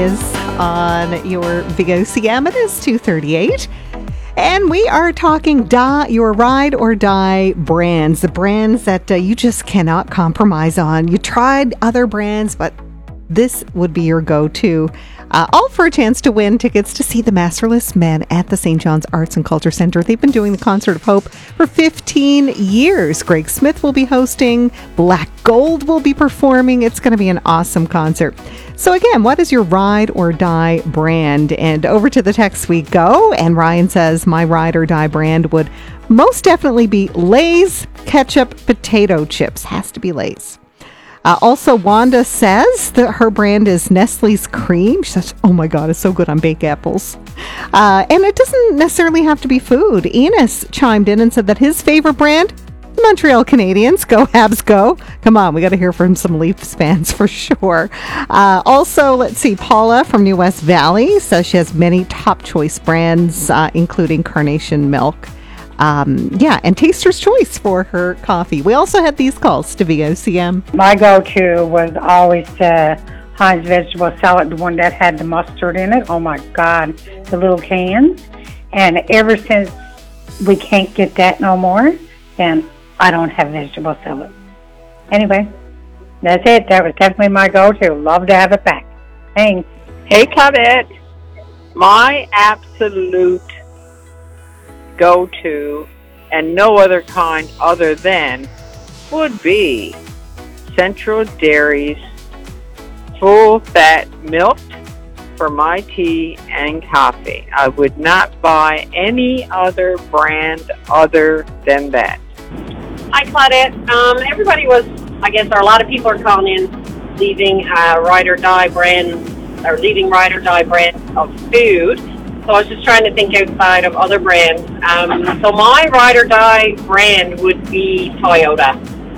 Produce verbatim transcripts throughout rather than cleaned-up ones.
Is on your V O C M. It is two thirty-eight. And we are talking die, your ride or die brands, the brands that uh, you just cannot compromise on. You tried other brands, but this would be your go-to. Uh, all for a chance to win tickets to see the Masterless Men at the Saint John's Arts and Culture Center. They've been doing the Concert of Hope for fifteen years. Greg Smith will be hosting. Black Gold will be performing. It's going to be an awesome concert. So again, what is your ride or die brand? And over to the text we go. And Ryan says, my ride or die brand would most definitely be Lay's ketchup potato chips. Has to be Lay's. Uh, also, Wanda says that her brand is Nestle's Cream. She says, oh my God, it's so good on baked apples. Uh, and it doesn't necessarily have to be food. Enos chimed in and said that his favorite brand, Montreal Canadiens. Go Habs, go. Come on, we got to hear from some Leafs fans for sure. Uh, also, let's see, Paula from New West Valley says she has many top choice brands, uh, including Carnation Milk. Um, yeah, and Taster's Choice for her coffee. We also had these calls to V O C M. My go-to was always the Heinz vegetable salad, the one that had the mustard in it. Oh my God, the little cans. And ever since we can't get that no more, then I don't have vegetable salad. Anyway, that's it. That was definitely my go-to. Love to have it back. Thanks. Hey, Claudette. My absolute go-to, and no other kind other than, would be Central Dairy's full-fat milk for my tea and coffee. I would not buy any other brand other than that. Hi, Claudette. Um, everybody was, I guess, or a lot of people are calling in, leaving uh, ride or die brand, or leaving ride or die brand of food. So I was just trying to think outside of other brands. Um, so my ride or die brand would be Toyota.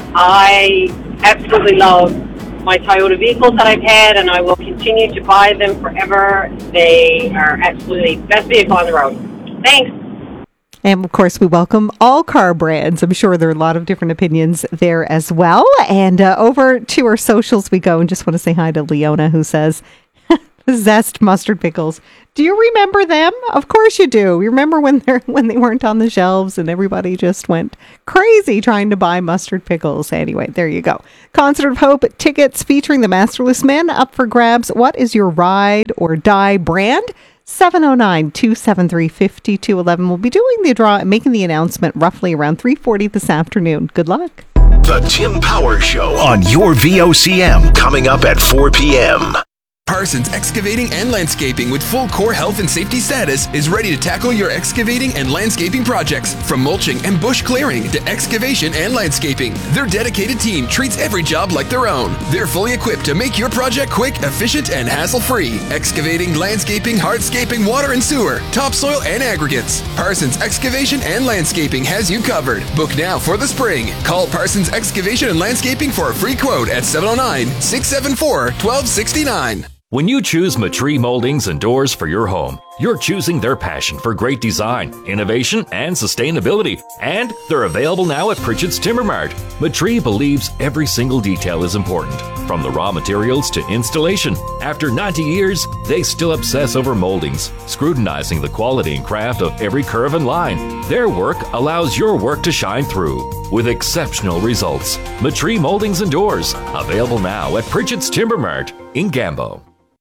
I absolutely love my Toyota vehicles that I've had, and I will continue to buy them forever. They are absolutely the best vehicle on the road. Thanks. And of course, we welcome all car brands. I'm sure there are a lot of different opinions there as well. And uh, over to our socials we go, and just want to say hi to Leona, who says, Zest mustard pickles. Do you remember them? Of course you do. You remember when they when they weren't on the shelves and everybody just went crazy trying to buy mustard pickles. Anyway, there you go. Concert of Hope tickets featuring the Masterless Men up for grabs. What is your ride or die brand? seven oh nine, two seven three, five two one one. We'll be doing the draw and making the announcement roughly around three forty this afternoon. Good luck. The Tim Power Show on your V O C M, coming up at four p.m. Parsons Excavating and Landscaping, with full core health and safety status, is ready to tackle your excavating and landscaping projects. From mulching and bush clearing to excavation and landscaping, their dedicated team treats every job like their own. They're fully equipped to make your project quick, efficient, and hassle-free. Excavating, landscaping, hardscaping, water and sewer, topsoil, and aggregates. Parsons Excavation and Landscaping has you covered. Book now for the spring. Call Parsons Excavation and Landscaping for a free quote at seven oh nine, six seven four, one two six nine. When you choose Matree Moldings and Doors for your home, you're choosing their passion for great design, innovation, and sustainability. And they're available now at Pritchett's Timber Mart. Matree believes every single detail is important, from the raw materials to installation. After ninety years, they still obsess over moldings, scrutinizing the quality and craft of every curve and line. Their work allows your work to shine through with exceptional results. Matree Moldings and Doors, available now at Pritchett's Timber Mart in Gambo.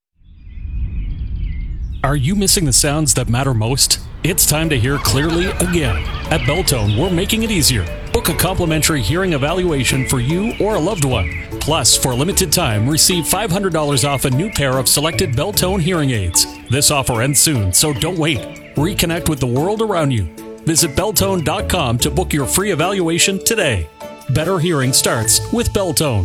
Are you missing the sounds that matter most? It's time to hear clearly again. At Beltone, we're making it easier. Book a complimentary hearing evaluation for you or a loved one. Plus, for a limited time, receive five hundred dollars off a new pair of selected Beltone hearing aids. This offer ends soon, so don't wait. Reconnect with the world around you. Visit Beltone dot com to book your free evaluation today. Better hearing starts with Beltone.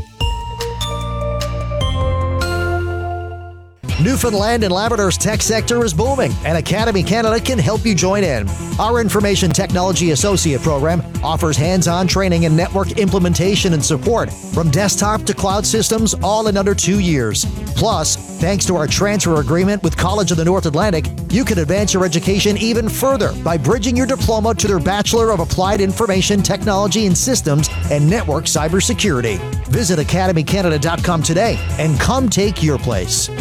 Newfoundland and Labrador's tech sector is booming, and Academy Canada can help you join in. Our Information Technology Associate program offers hands-on training in network implementation and support, from desktop to cloud systems, all in under two years. Plus, thanks to our transfer agreement with College of the North Atlantic, you can advance your education even further by bridging your diploma to their Bachelor of Applied Information Technology and Systems and Network Cybersecurity. Visit Academy Canada dot com today and come take your place.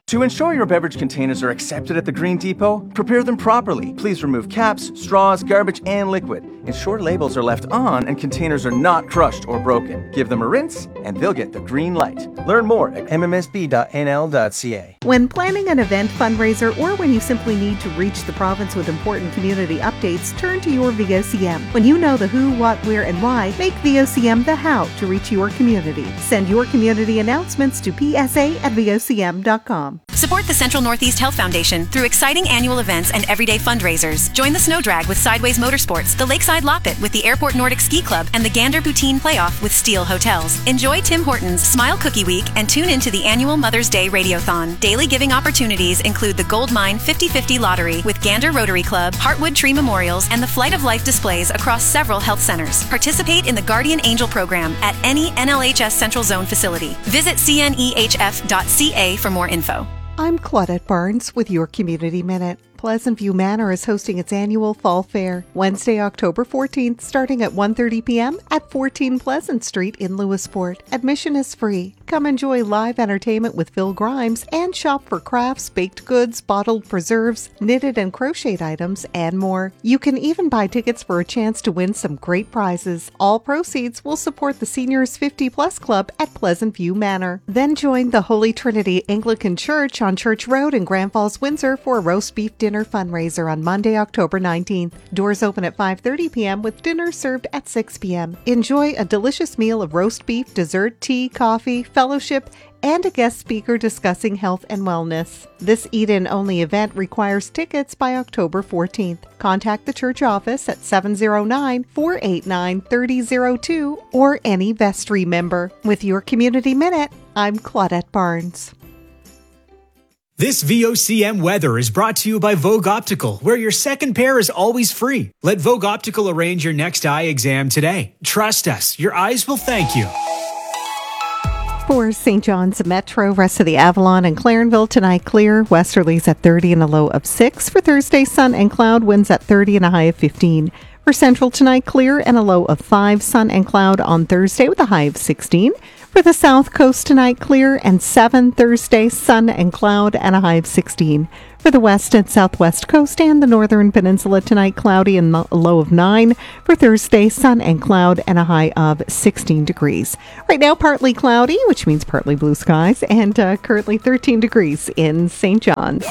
To ensure your beverage containers are accepted at the Green Depot, prepare them properly. Please remove caps, straws, garbage, and liquid. Ensure labels are left on and containers are not crushed or broken. Give them a rinse, and they'll get the green light. Learn more at m m s b dot n l dot c a. When planning an event, fundraiser, or when you simply need to reach the province with important community updates, turn to your V O C M. When you know the who, what, where, and why, make V O C M the how to reach your community. Send your community announcements to p s a at v o c m dot com. Support the Central Northeast Health Foundation through exciting annual events and everyday fundraisers. Join the Snow Drag with Sideways Motorsports, the Lakeside Loppet with the Airport Nordic Ski Club, and the Gander Poutine Playoff with Steel Hotels. Enjoy Tim Hortons Smile Cookie Week and tune into the annual Mother's Day Radiothon. Daily giving opportunities include the Gold Mine fifty fifty Lottery with Gander Rotary Club, Heartwood Tree Memorials, and the Flight of Life displays across several health centers. Participate in the Guardian Angel program at any N L H S Central Zone facility. Visit c n e h f dot c a for more info. I'm Claudette Barnes with your Community Minute. Pleasant View Manor is hosting its annual Fall Fair, Wednesday, October fourteenth, starting at one thirty p.m. at fourteen Pleasant Street in Lewisport. Admission is free. Come enjoy live entertainment with Phil Grimes and shop for crafts, baked goods, bottled preserves, knitted and crocheted items, and more. You can even buy tickets for a chance to win some great prizes. All proceeds will support the Seniors fifty plus Club at Pleasant View Manor. Then join the Holy Trinity Anglican Church on Church Road in Grand Falls, Windsor for a roast beef dinner fundraiser on Monday, October nineteenth. Doors open at five thirty p.m. with dinner served at six p.m. Enjoy a delicious meal of roast beef, dessert, tea, coffee, fellowship, and a guest speaker discussing health and wellness. This eat-in only event requires tickets by October fourteenth. Contact the church office at seven oh nine, four eight nine, three oh oh two or any vestry member. With your Community Minute, I'm Claudette Barnes. This V O C M weather is brought to you by Vogue Optical, where your second pair is always free. Let Vogue Optical arrange your next eye exam today. Trust us, your eyes will thank you. For Saint John's Metro, rest of the Avalon and Clarenville tonight clear. Westerlies at thirty and a low of six. For Thursday, sun and cloud, winds at thirty and a high of fifteen. For Central tonight, clear and a low of five. Sun and cloud on Thursday with a high of sixteen. For the South Coast tonight, clear and seven. Thursday, sun and cloud and a high of sixteen. For the West and Southwest Coast and the Northern Peninsula tonight, cloudy and a low of nine. For Thursday, sun and cloud and a high of sixteen degrees. Right now, partly cloudy, which means partly blue skies, and uh, currently thirteen degrees in Saint John's.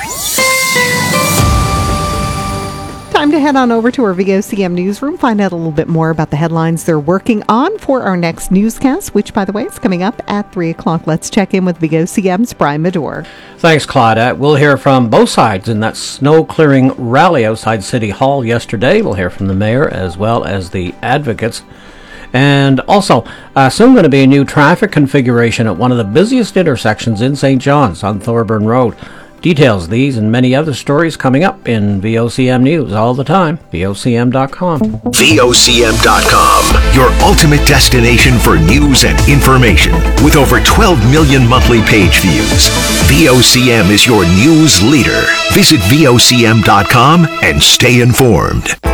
Time to head on over to our V O C M newsroom, find out a little bit more about the headlines they're working on for our next newscast, which, by the way, is coming up at three o'clock. Let's check in with V O C M's Brian Medore. Thanks, Claudette. We'll hear from both sides in that snow-clearing rally outside City Hall yesterday. We'll hear from the mayor as well as the advocates. And also, uh, soon going to be a new traffic configuration at one of the busiest intersections in Saint John's on Thorburn Road. Details these and many other stories coming up in V O C M News all the time. V O C M dot com. V O C M dot com, your ultimate destination for news and information. With over twelve million monthly page views, V O C M is your news leader. Visit V O C M dot com and stay informed.